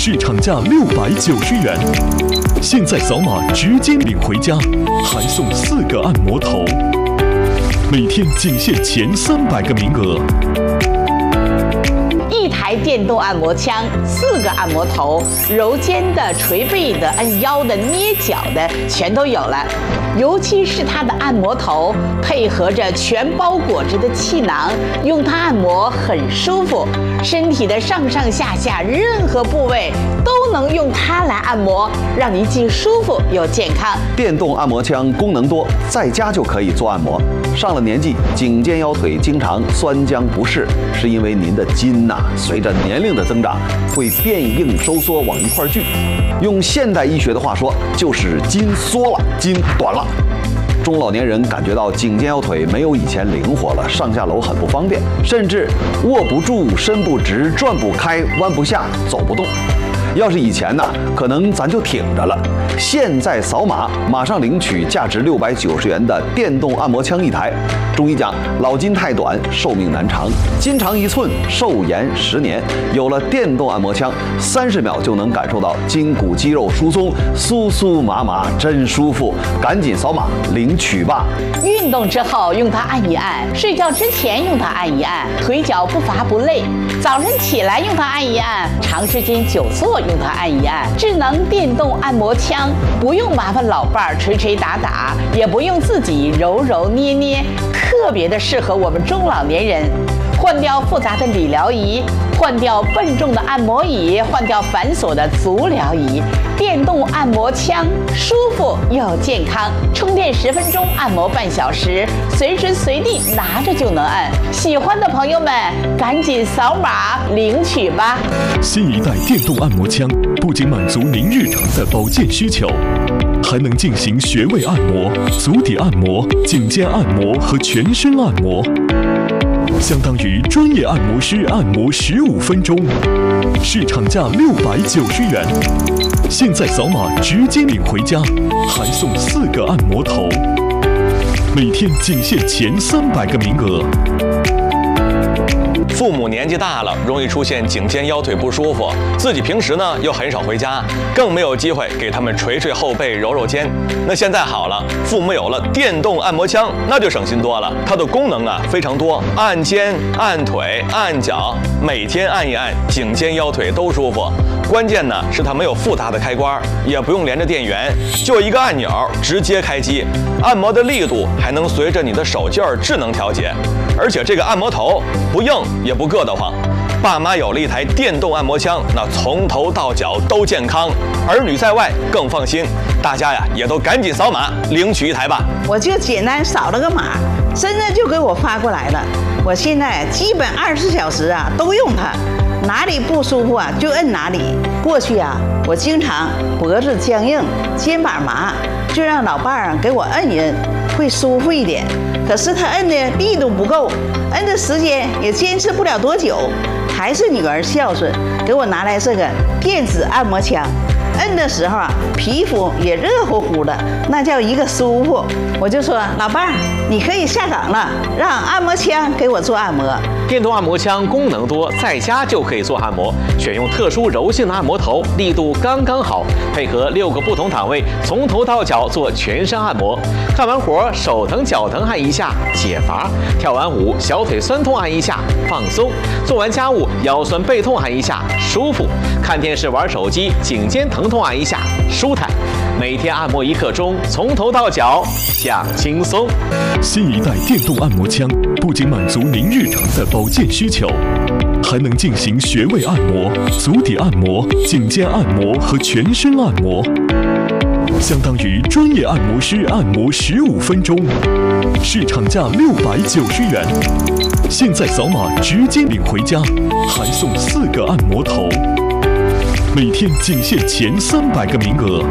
市场价690元。现在扫码直接领回家，还送4个按摩头，每天仅限前300个名额。 一台电动按摩枪，4个按摩头，揉肩的、捶背的、按腰的、捏脚的，全都有了。尤其是它的按摩头，配合着全包裹着的气囊，用它按摩很舒服。身体的上上下下任何部位都能用它来按摩，让你既舒服又健康。 电动按摩枪功能多，在家就可以做按摩。上了年纪，颈肩腰腿经常酸僵不适，是因为您的筋随着年龄的增长，会变硬收缩往一块聚。用现代医学的话说，就是筋缩了，筋短了。中老年人感觉到颈肩腰腿没有以前灵活了，上下楼很不方便，甚至握不住、伸不直、转不开、弯不下、走不动。要是以前可能咱就挺着了。现在扫码，马上领取价值690元的电动按摩枪1台。中医讲，老筋太短，寿命难长；筋长1寸，寿延10年。有了电动按摩枪，30秒就能感受到筋骨肌肉疏松，酥酥麻麻，真舒服。赶紧扫码领取吧！ 运动之后用它按一按，睡觉之前用它按一按，腿脚不乏不累。早晨起来用它按一按，长时间久坐用它按一按。智能电动按摩枪，不用麻烦老伴儿捶捶打打，也不用自己揉揉捏捏，特别的适合我们中老年人。换掉复杂的理疗仪，换掉笨重的按摩椅，换掉繁琐的足疗仪，电动按摩枪舒服又健康，充电10分钟，按摩半小时，随时随地拿着就能按。喜欢的朋友们，赶紧扫码领取吧！ 新一代电动按摩枪不仅满足您日常的保健需求，还能进行穴位按摩、足底按摩、颈肩按摩和全身按摩。相当于专业按摩师按摩15分钟，市场价690元。现在扫码直接领回家，还送4个按摩头，每天仅限前300个名额。 父母年纪大了，容易出现颈肩腰腿不舒服，自己平时呢又很少回家，更没有机会给他们捶捶后背、揉揉肩。那现在好了，父母有了电动按摩枪，那就省心多了。它的功能非常多，按肩、按腿、按脚，每天按一按，颈肩腰腿都舒服。关键呢是它没有复杂的开关，也不用连着电源，就一个按钮直接开机。按摩的力度还能随着你的手劲儿智能调节，而且这个按摩头不硬也不硌得慌。爸妈有了一台电动按摩枪，那从头到脚都健康，儿女在外更放心。大家也都赶紧扫码领取1台吧。 我就简单扫了个码，真的就给我发过来了。我现在基本24小时都用它，哪里不舒服就摁哪里。过去我经常脖子僵硬、肩膀麻，就让老伴儿给我摁一摁，会舒服一点。可是他摁的力度不够，摁的时间也坚持不了多久。还是女儿孝顺，给我拿来这个电子按摩枪。摁的时候皮肤也热乎乎的，那叫一个舒服。我就说老伴儿，你可以下岗了，让按摩枪给我做按摩。 电动按摩枪功能多，在家就可以做按摩，选用特殊柔性的按摩头，力度刚刚好，配合6个不同档位，从头到脚做全身按摩。干完活手疼脚疼按一下解乏，跳完舞小腿酸痛按一下放松，做完家务腰酸背痛按一下舒服，看电视玩手机颈肩疼痛按一下舒坦。每天按摩1刻钟，从头到脚讲轻松。 新一代电动按摩枪不仅满足您日常的保健需求，还能进行穴位按摩、足底按摩、颈肩按摩和全身按摩，相当于专业按摩师按摩15分钟，市场价690元。现在扫码直接领回家，还送4个按摩头，每天仅限前300个名额。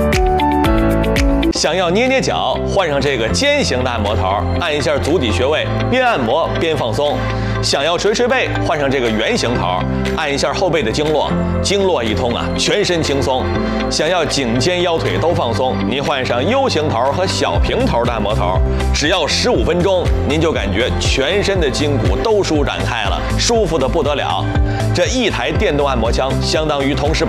想要捏捏脚，换上这个尖形的按摩头，按一下足底穴位，边按摩边放松。想要捶捶背，换上这个圆形头，按一下后背的经络，经络一通全身轻松。想要颈肩腰腿都放松，您换上 U 型头和小平头的按摩头，只要15分钟，您就感觉全身的筋骨都舒展开了，舒服的不得了。这1台电动按摩枪相当于同时把